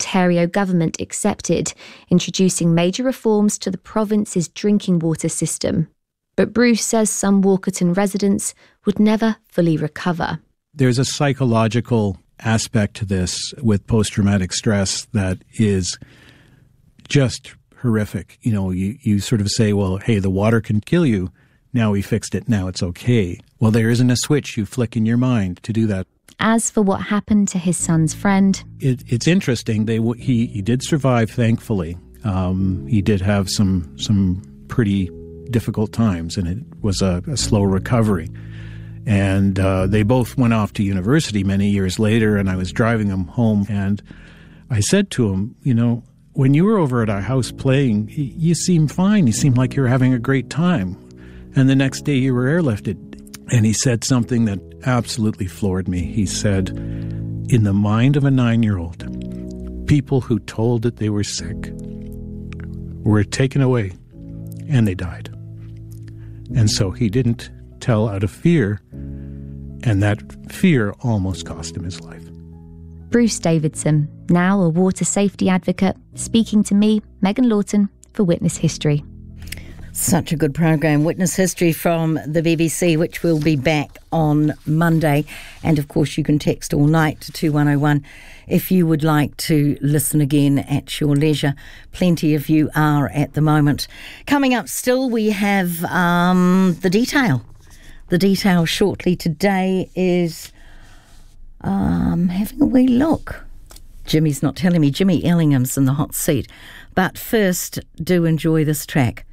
Ontario government accepted, introducing major reforms to the province's drinking water system. But Bruce says some Walkerton residents would never fully recover. There's a psychological aspect to this with post-traumatic stress that is just horrific. You know, you sort of say, well, hey, the water can kill you. Now we fixed it. Now it's okay. Well, there isn't a switch you flick in your mind to do that. As for what happened to his son's friend, it's interesting. He did survive, thankfully. He did have some pretty difficult times, and it was a slow recovery. And they both went off to university many years later, and I was driving them home, and I said to him, you know, when you were over at our house playing, you seemed fine. You seemed like you were having a great time. And the next day you were airlifted. And he said something that absolutely floored me. He said, in the mind of a 9-year-old, people who told that they were sick were taken away and they died. And so he didn't tell out of fear, and that fear almost cost him his life. Bruce Davidson, now a water safety advocate, speaking to me, Megan Lawton, for Witness History. Such a good program, Witness History from the BBC, which will be back on Monday. And of course, you can text all night to 2101 if you would like to listen again at your leisure. Plenty of you are at the moment. Coming up still, we have the detail. The detail shortly today is having a wee look. Jimmy's not telling me. Jimmy Ellingham's in the hot seat. But first, do enjoy this track.